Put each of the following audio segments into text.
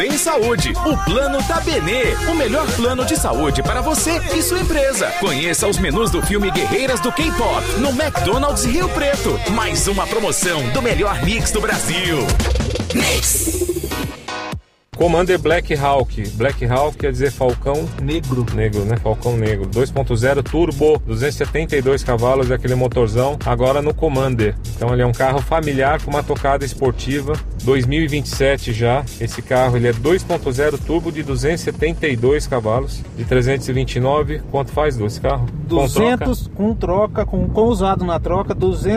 Em saúde, o Plano da Benê, o melhor plano de saúde para você e sua empresa. Conheça os menus do filme Guerreiras do K-Pop no McDonald's Rio Preto. Mais uma promoção do melhor mix do Brasil. Mix. Commander Black Hawk. Black Hawk quer dizer falcão negro. Negro, né? Falcão negro. 2.0 turbo, 272 cavalos, aquele motorzão. Agora no Commander. Então ele é um carro familiar com uma tocada esportiva. 2027 já. Esse carro ele é 2.0 turbo de 272 cavalos, de 329. Quanto faz esse carro? 200 com troca, com usado na troca,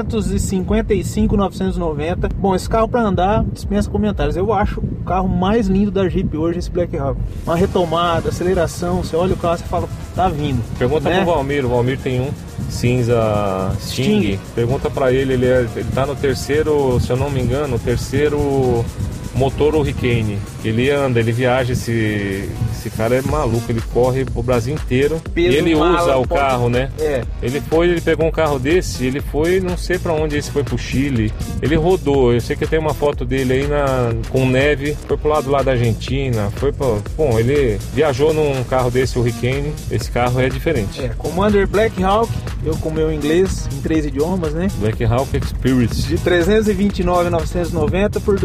255.990. Bom, esse carro para andar dispensa comentários. Eu acho o carro mais lindo da Jeep hoje, esse Black Hawk. Uma retomada, aceleração, você olha o carro e fala, tá vindo. Pergunta pro Valmir, o Valmir tem um cinza Sting. Pergunta pra ele, ele tá no terceiro, se eu não me engano, terceiro motor Hurricane. Ele anda, ele viaja, esse cara é maluco, ele corre o Brasil inteiro. Peso, e ele usa o carro, né? Ele pegou um carro desse, ele foi, não sei pra onde, esse foi pro Chile. Ele rodou, eu sei que tem uma foto dele aí com neve, foi pro lado lá da Argentina, bom, ele viajou num carro desse, Hurricane. Esse carro é diferente. Commander Black Hawk, eu com meu inglês em 3 idiomas, né? Black Hawk Experience. De 329.990 por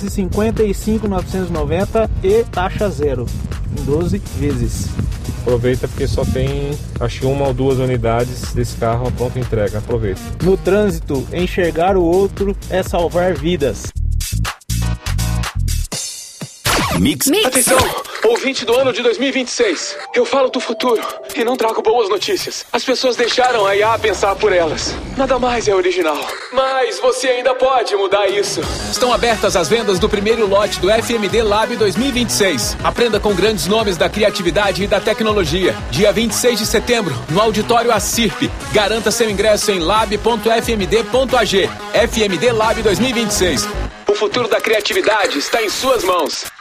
255.990 e taxa zero. Em 12 vezes. Aproveita porque só tem, acho que 1 ou 2 unidades desse carro a pronta entrega. Aproveita. No trânsito, enxergar o outro é salvar vidas. Mix. Atenção, ouvinte do ano de 2026. Eu falo do futuro e não trago boas notícias. As pessoas deixaram a IA pensar por elas. Nada mais é original. Mas você ainda pode mudar isso. Estão abertas as vendas do primeiro lote do FMD Lab 2026. Aprenda com grandes nomes da criatividade e da tecnologia. Dia 26 de setembro, no auditório ACIRP. Garanta seu ingresso em lab.fmd.ag. FMD Lab 2026. O futuro da criatividade está em suas mãos.